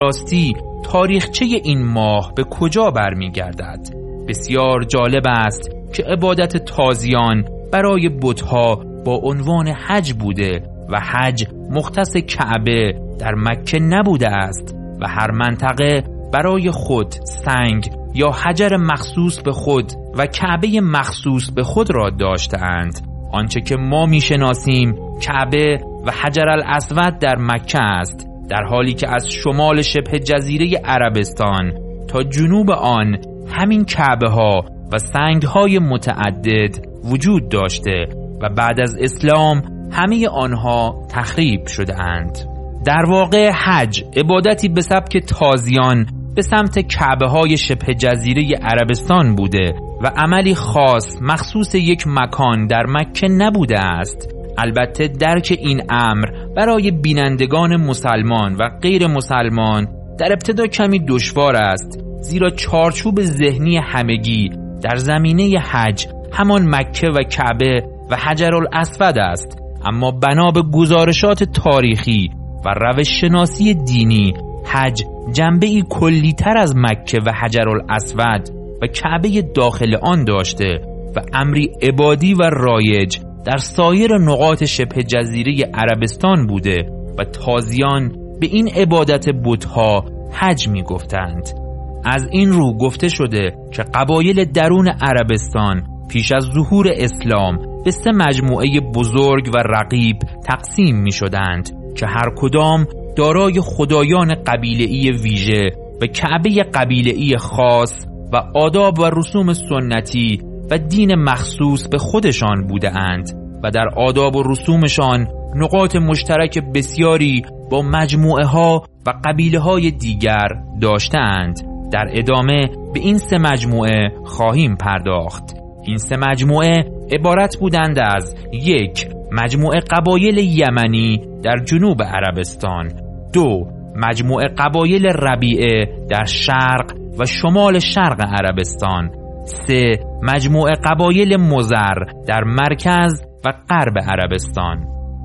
راستی تاریخچه این ماه به کجا برمیگردد؟ بسیار جالب است که عبادت تازیان برای بت‌ها با عنوان حج بوده و حج مختص کعبه در مکه نبوده است و هر منطقه برای خود سنگ یا حجر مخصوص به خود و کعبه مخصوص به خود را داشتند. آنچه که ما میشناسیم کعبه و حجر الاسود در مکه است، در حالی که از شمال شبه جزیره عربستان تا جنوب آن همین کعبه ها و سنگ های متعدد وجود داشته و بعد از اسلام همه آنها تخریب شده اند. در واقع حج عبادتی به سبک تازیان به سمت کعبه های شبه جزیره عربستان بوده و عملی خاص مخصوص یک مکان در مکه نبوده است. البته درک این امر برای بینندگان مسلمان و غیر مسلمان در ابتدا کمی دشوار است، زیرا چارچوب ذهنی همگی در زمینه حج همان مکه و کعبه و حجر الاسود است. اما بنا به گزارشات تاریخی و روش شناسی دینی، حج جنبه‌ای کلی‌تر از مکه و حجر الاسود و کعبه داخل آن داشته و امری عبادی و رایج در سایر نقاط شبه جزیره عربستان بوده و تازیان به این عبادت بت‌ها حج می گفتند. از این رو گفته شده که قبایل درون عربستان پیش از ظهور اسلام به 3 مجموعه بزرگ و رقیب تقسیم می شدند که هر کدام دارای خدایان قبیله‌ای ویژه و کعبه قبیله‌ای خاص و آداب و رسوم سنتی و دین مخصوص به خودشان بوده اند و در آداب و رسومشان نقاط مشترک بسیاری با مجموعه ها و قبیله های دیگر داشته اند. در ادامه به این 3 مجموعه خواهیم پرداخت. این 3 مجموعه عبارت بودند از 1. مجموعه قبایل یمنی در جنوب عربستان، 2. مجموعه قبایل ربیعه در شرق و شمال شرق عربستان، 3. مجموعه قبایل مزر در مرکز و غرب عربستان.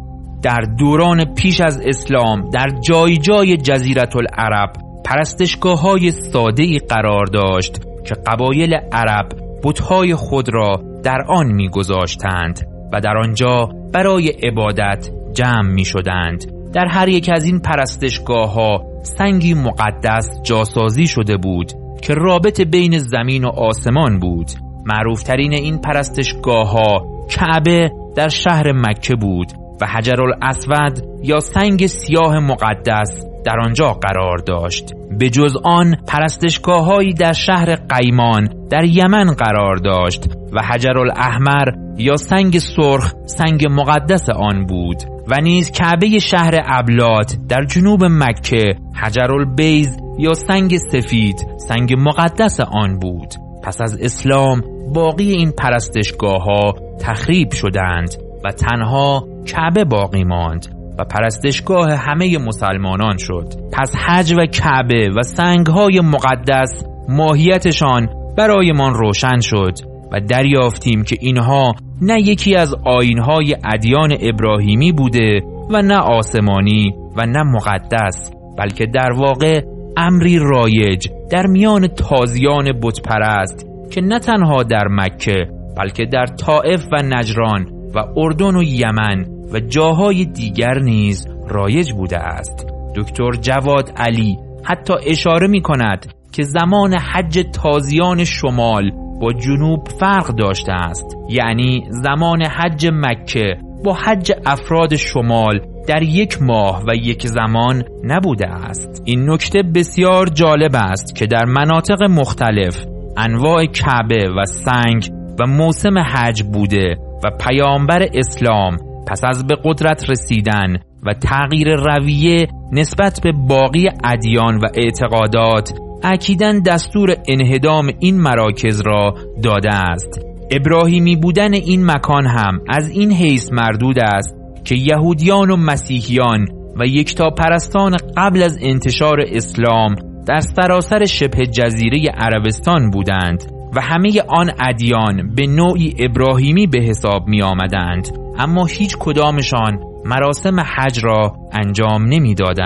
در دوران پیش از اسلام در جای جای جزیره العرب پرستشگاه‌های ساده‌ای قرار داشت که قبایل عرب بت‌های خود را در آن می‌گذاشتند و در آنجا برای عبادت جمع می‌شدند. در هر یک از این پرستشگاه‌ها سنگی مقدس جاسازی شده بود که رابط بین زمین و آسمان بود. معروفترین این پرستشگاه‌ها کعبه در شهر مکه بود و حجر الاسود یا سنگ سیاه مقدس در آنجا قرار داشت. به جز آن پرستشگاه‌هایی در شهر قیمان در یمن قرار داشت و حجر الاحمر یا سنگ سرخ سنگ مقدس آن بود و نیز کعبه شهر ابلات در جنوب مکه حجر البیض یا سنگ سفید سنگ مقدس آن بود. پس از اسلام باقی این پرستشگاه‌ها تخریب شدند و تنها کعبه باقی ماند و پرستشگاه همه مسلمانان شد. پس حج و کعبه و سنگ‌های مقدس ماهیتشان برایمان روشن شد و دریافتیم که اینها نه یکی از آیین‌های ادیان ابراهیمی بوده و نه آسمانی و نه مقدس، بلکه در واقع امری رایج در میان تازیان بتپرست که نه تنها در مکه بلکه در طائف و نجران و اردن و یمن و جاهای دیگر نیز رایج بوده است. دکتر جواد علی حتی اشاره می کند که زمان حج تازیان شمال با جنوب فرق داشته است، یعنی زمان حج مکه با حج افراد شمال در 1 ماه و 1 زمان نبوده است. این نکته بسیار جالب است که در مناطق مختلف انواع کعبه و سنگ و موسم حج بوده و پیامبر اسلام پس از به قدرت رسیدن و تغییر رویه نسبت به باقی ادیان و اعتقادات اکیداً دستور انهدام این مراکز را داده است. ابراهیمی بودن این مکان هم از این حیث مردود است که یهودیان و مسیحیان و یکتاپرستان قبل از انتشار اسلام در سراسر شبه جزیره عربستان بودند و همه آن ادیان به نوعی ابراهیمی به حساب می آمدند، اما هیچ کدامشان مراسم حج را انجام نمی دادند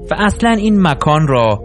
و اصلا این مکان را